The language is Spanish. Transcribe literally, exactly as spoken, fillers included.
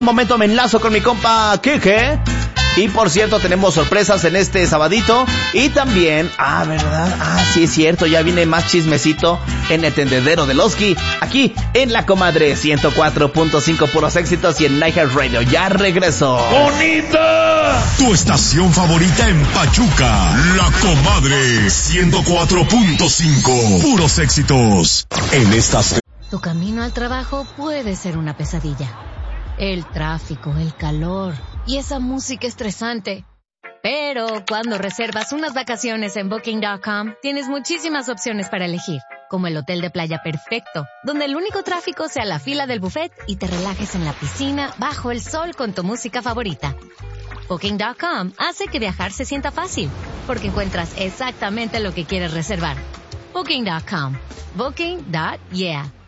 Un momento me enlazo con mi compa Kike. Y por cierto, tenemos sorpresas en este sabadito. Y también, ah, ¿verdad? Ah, sí es cierto, ya viene más chismecito en el tendedero de Loski. Aquí en La Comadre ciento cuatro punto cinco puros éxitos y en iHeartRadio. Ya regresó. ¡Bonita! Tu estación favorita en Pachuca. La Comadre ciento cuatro punto cinco puros éxitos. En estas... Tu camino al trabajo puede ser una pesadilla. El tráfico, el calor y esa música estresante. Pero cuando reservas unas vacaciones en Booking punto com, tienes muchísimas opciones para elegir, como el hotel de playa perfecto, donde el único tráfico sea la fila del buffet y te relajes en la piscina bajo el sol con tu música favorita. Booking punto com hace que viajar se sienta fácil, porque encuentras exactamente lo que quieres reservar. Booking punto com. Booking. Yeah.